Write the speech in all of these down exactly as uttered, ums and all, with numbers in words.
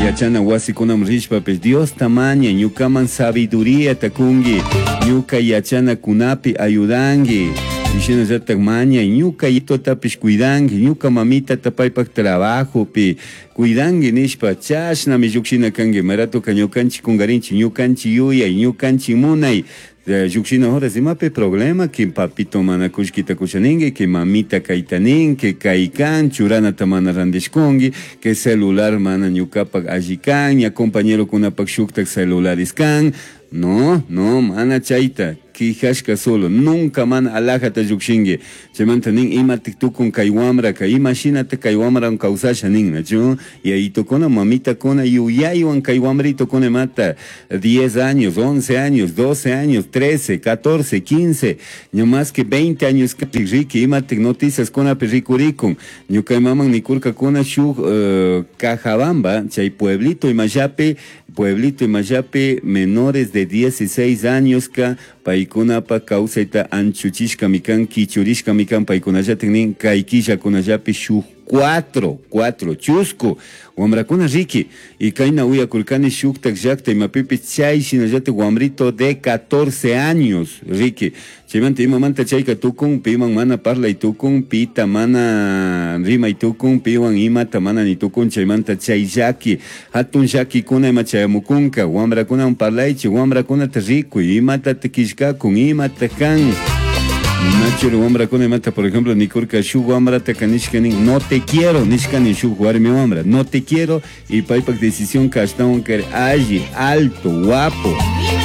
Yachana wasikunam rishpa pues Dios tamaña ñukaman sabiduría takungi ñuka yachana kunapi ayudangi Ishina llatak maña ñuka yito tapish cuidangi ñuka mamita tapaypak trabajo pi cuidangi nishpa chashna mi yukshina kangi marato ka ñukanchi kungarinchi ñukanchi yuyay ñukanchi munay Yuxina horas imape problema que papito mana kushkita kushaningi que mamita kaitanin que kaikan churana tamana randishkongi que celular mana ñukapak allikan ya compañero kunapak shuktak celulares kan no no mana chaita kijashka solo nunca man alajata yukshingi chemanta nin ima tiktukun kaiwamra ka imagínate kaiwamra un kausasha nin nacho y ahí tokona mamita kona yuyaywan kaiwamrito kone mata diez años, once años, doce años, trece, catorce, quince no más que veinte años que ima tek noticias kona perrikurikun ñuka maman nikurka kona shuk uh, Cajabamba chay pueblito imayape pueblito imayape menores de dieciséis años ka paikunapa kausaita anchuchishka mikan kichurishka mikan paikunalla teknin kaikilla kunallapi shuk cuatro, cuatro, chusco, wamrakuna riki, y kaina uya kulkani shuktak jakta y mapipi chay shinallate wamrito de catorce años, riki, chaymanta ima manta chayka tukun, piman mana parla y tukun, pita mana rima y tukun, piwan ima tamana ni tukun, chaymanta chay jaki, hatun jaki kuna ima chayamukunka, wamrakuna un parlaichi, wamrakuna te riku, ima tatekishka kun ima tekan, Nachur wambra kone mata, por ejemplo, nikurka shu wambra taka nishkanin, no te quiero, nishkanin shu mi wambra, no te quiero, y paipak decisión kashtawan kare allí, alto, guapo,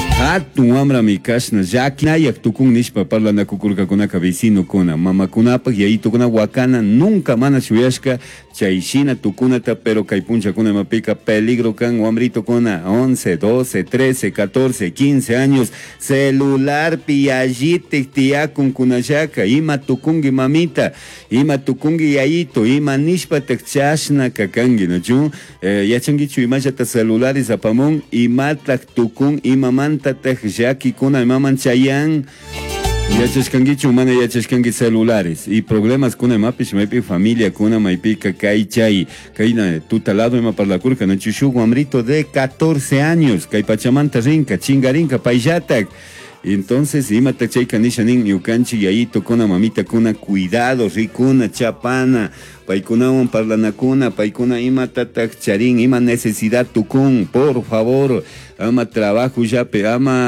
hatu wambra mi kashna, jaki nayak tukun nishpa parla na kukurka kunaka vecino kuna, mama kunapak y ahí tukuna wakana, nunca mana shuyashka, chaishina tukunata, pero kaipuncha kuna mapika, peligro kan wambrito kuna, once, doce, trece, catorce, quince años, celular piyajite tiakun kunashaka, ima tukungi mamita, ima tukungi yayito, ima nishpa tekchashna kakangi, ¿no? Eh, yachangichu imachata celulares apamon, ima tak tukun, ima manta tek jaki kuna, ima manchayan, Yachashkangichu mana yachashkangi celulares y problemas kuna mapish maipi familia kuna maipika kai chay kaina tutalado ima par la kurka na chushugu amrito de catorce años kai pachamanta rinka chingarinka paiyatak. Entonces, ima tachay kanisha nin yukanchi yayito kuna mamita kuna cuidado rikuna chapana paikunawan parlanakuna paikuna ima tatak charin ima necesidad tukun por favor ama trabajo yape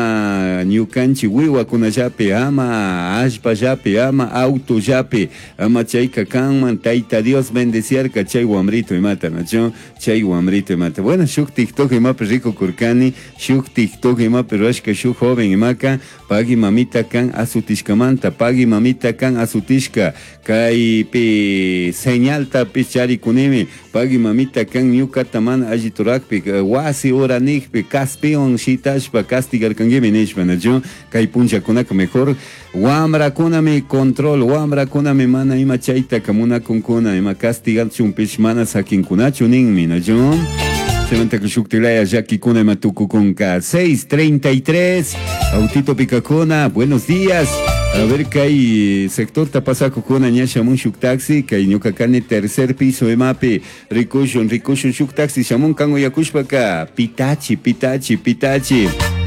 ama ñukanchi wiwa kuna yape ama ashpa yape ama auto yape ama chayka kanman taita Dios bendeciarka chay wamrito imata nacho chay wamrito imata bueno shuk tiktok imape rico kurkani shuk tiktok imape rashka shuk joven imaka pagi mamita kan asutishkamanta pagi mamita kan asutishka kai pe señal tapi chari kunimi pagi mamita kan ñuka taman alliturakpi wasi oranikpi kaspion shitashpa castigar kangimi nishpa nacho kai puncha kunaka mejor wamra kunami control wamra kunami mana ima chayta kamuna kunkuna ima castigar chumpish mana sakin kunachu ninmi nacho Levanta que shuktilaya Jackie Kuna Matukukunka seis treinta y tres Autito Picacona, buenos días. A ver que hay sector Tapasaco con Añasha Mun Shuk Taxi, que hay Ñucacane tercer piso de mape, Ricushon, Ricushon Shuk Taxi, Shamun Kango Yakushpaka, Pitachi, Pitachi, Pitachi.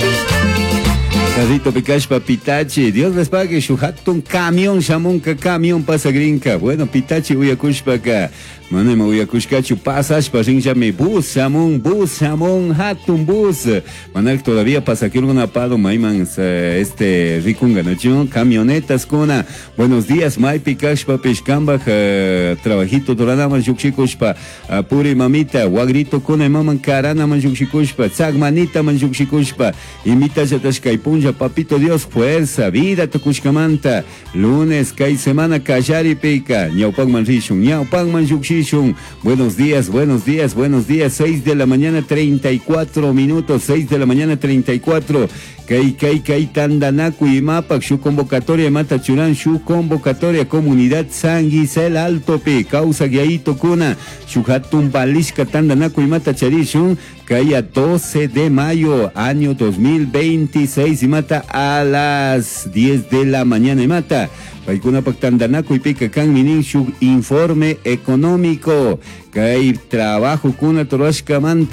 Carrito Picashpa Pitachi, Dios les pague, Shuhatun camión, Shamunka camión pasa grinca. Bueno, Pitachi Uyakushpaka. Manema Uyakushkachu pasas, Pashinjame bus, Shamun, bus, Shamun, Hatun bus. Manak todavía pasa que un apado, Maiman, este Rikunga, ¿no? Camionetas Kona. Buenos días, Mai Picashpa, Peshkamba, trabajito Doranama, Yukshikushpa, Puri Mamita, Wagrito Kona, Maman Karana, Manjukshikushpa, Zagmanita, Manjukshikushpa, Imita Yatashkaipunja, Papito Dios, fuerza, vida, Tokushkamanta, lunes, Kai semana, Kajari Pika, Ñaupagman Rishun, Ñaupagman Yukshishun. Buenos días, buenos días, buenos días, seis de la mañana, treinta y cuatro minutos, seis de la mañana, treinta y cuatro. Kai, kai, kai, Tandanaku y Mapak, su convocatoria, Mata Churán, su convocatoria, comunidad San Gisel Alto P, causa Guiaito Kuna, su Hatun Balishka, Tandanaku y Mata Charishun, Kaya doce de mayo, año dos mil veintiséis, y Mata a las diez de la mañana, y Mata. Paikuna Pactandanaco y Pica Can Minin su informe económico. Que hay trabajo con la Torashka Manta.